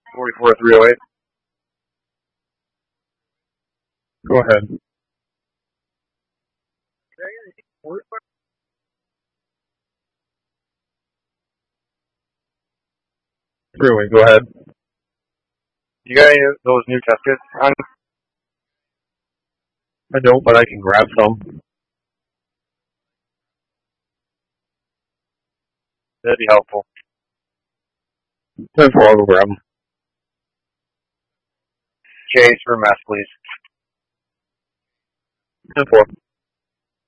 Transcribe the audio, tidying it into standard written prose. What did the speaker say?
44-308. Go ahead. Really, go ahead. You got any of those new test kits on? I don't, but I can grab some. That'd be helpful. 10-4, I'll go grab them. Chase for mess, please. 10-4.